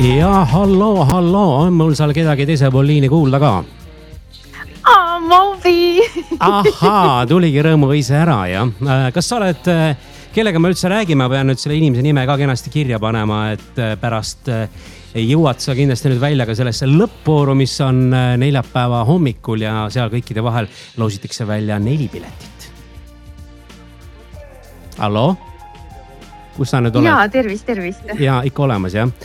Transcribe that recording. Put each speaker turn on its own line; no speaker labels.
ja halloo, on mul seal kedagi teise pool liini kuulda ka?
Mobi!
Ahaa, tuligi rõõmu ise ära, jah. Kas sa oled, kellega me üldse räägime, pean nüüd selle inimese nime ka kenasti kirja panema, et pärast jõuad sa kindlasti nüüd välja ka sellesse lõppvooru, mis on neljapäeva hommikul ja seal kõikide vahel loositakse välja 4 piletit. Halloo? Kus sa nüüd oled?
Jaa, tervist.
Ja ikka olemas, jah.